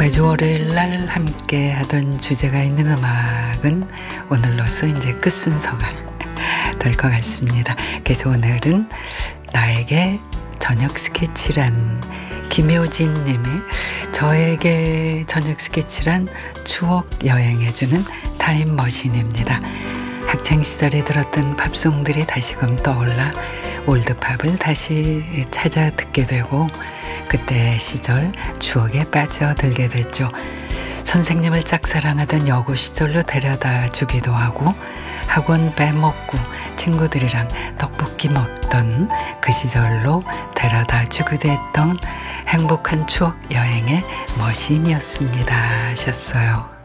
매주 월요일 날 함께 하던 주제가 있는 음악은 오늘로써 이제 끝순서가 될 것 같습니다. 그래서 오늘은 나에게 저녁 스케치란, 김효진 님이 저에게 저녁 스케치란 추억 여행해주는 타임머신입니다. 학창시절에 들었던 팝송들이 다시금 떠올라 올드팝을 다시 찾아 듣게 되고 그때 시절 추억에 빠져들게 됐죠. 선생님을 짝사랑하던 여고 시절로 데려다 주기도 하고 학원 빼먹고 친구들이랑 떡볶이 먹던 그 시절로 데려다 주기도 했던 행복한 추억 여행의 머신이었습니다 하셨어요.